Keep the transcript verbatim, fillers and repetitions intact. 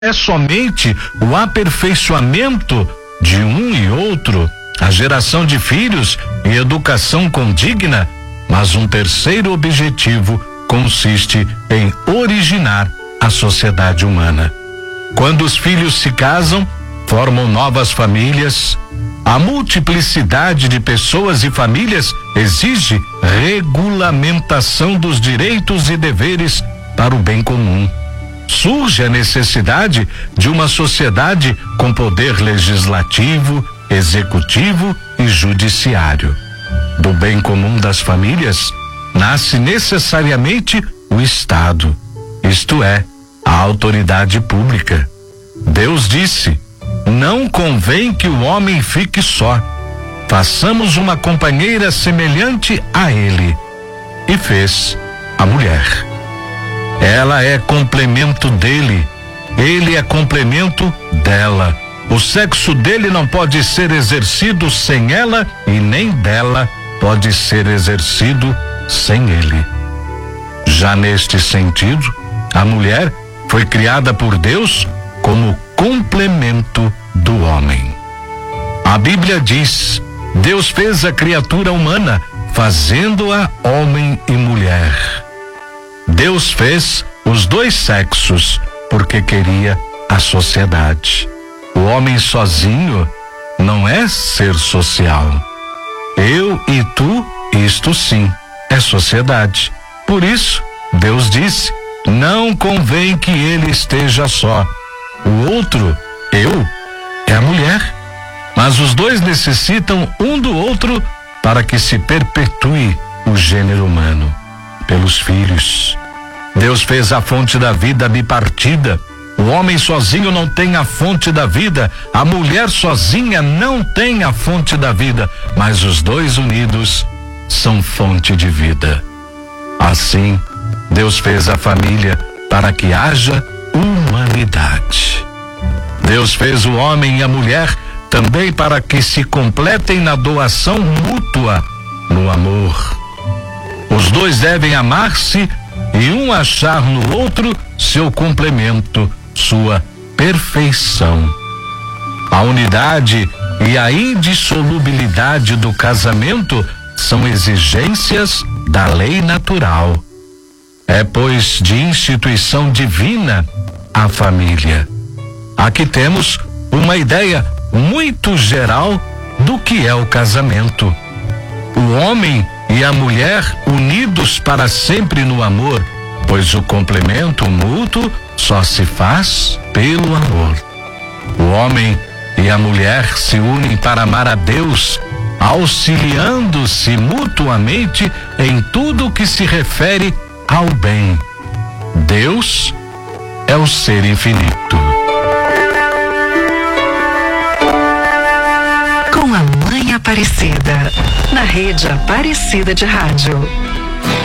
é somente o aperfeiçoamento de um e outro, a geração de filhos e educação condigna, mas um terceiro objetivo consiste em originar a sociedade humana. Quando os filhos se casam, formam novas famílias. A multiplicidade de pessoas e famílias exige regulamentação dos direitos e deveres para o bem comum. Surge a necessidade de uma sociedade com poder legislativo, executivo e judiciário. Do bem comum das famílias nasce necessariamente o Estado, isto é, a autoridade pública. Deus disse: não convém que o homem fique só. Façamos uma companheira semelhante a ele. E fez a mulher. Ela é complemento dele, ele é complemento dela. O sexo dele não pode ser exercido sem ela e nem dela pode ser exercido sem ele. Já neste sentido, a mulher foi criada por Deus como complemento do homem. A Bíblia diz: Deus fez a criatura humana, fazendo-a homem e mulher. Deus fez os dois sexos porque queria a sociedade. O homem sozinho não é ser social. Eu e tu, isto sim, é sociedade. Por isso, Deus disse: não convém que ele esteja só. O outro, eu, é a mulher. Mas os dois necessitam um do outro para que se perpetue o gênero humano, pelos filhos. Deus fez a fonte da vida bipartida. O homem sozinho não tem a fonte da vida, a mulher sozinha não tem a fonte da vida, mas os dois unidos são fonte de vida. Assim, Deus fez a família para que haja humanidade. Deus fez o homem e a mulher também para que se completem na doação mútua, no amor. Os dois devem amar-se e um achar no outro seu complemento, sua perfeição. A unidade e a indissolubilidade do casamento são exigências da lei natural. É, pois, de instituição divina a família. Aqui temos uma ideia muito geral do que é o casamento. O homem e a mulher unidos para sempre no amor, pois o complemento mútuo só se faz pelo amor. O homem e a mulher se unem para amar a Deus, auxiliando-se mutuamente em tudo que se refere ao bem. Deus é o ser infinito. Com a Mãe Aparecida, na Rede Aparecida de Rádio.